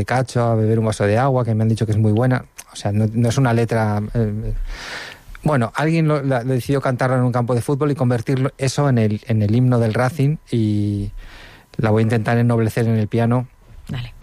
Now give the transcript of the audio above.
cacho a beber un vaso de agua, que me han dicho que es muy buena. O sea, no es una letra... Bueno, alguien decidió cantarlo en un campo de fútbol y convertirlo eso en el himno del Racing, y la voy a intentar ennoblecer en el piano. Dale.